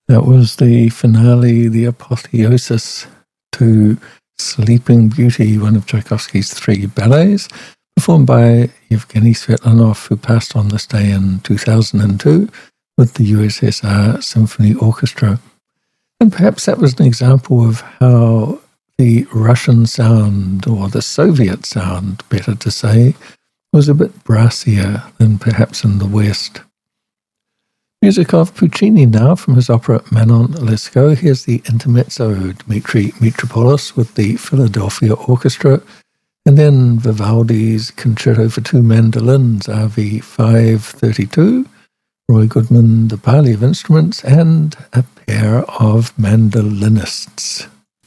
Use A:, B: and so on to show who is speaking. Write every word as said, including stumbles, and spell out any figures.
A: That was the finale, the apotheosis to Sleeping Beauty, one of Tchaikovsky's three ballets, performed by Yevgeny Svetlanov, who passed on this day in two thousand two with the U S S R Symphony Orchestra. And perhaps that was an example of how the Russian sound, or the Soviet sound, better to say, was a bit brassier than perhaps in the West. Music of Puccini now from his opera Manon Lescaut. Here's the intermezzo, Dmitri Mitropoulos with the Philadelphia Orchestra, and then Vivaldi's Concerto for Two Mandolins, R V five thirty-two, Roy Goodman, the Pali of Instruments, and a pair of mandolinists.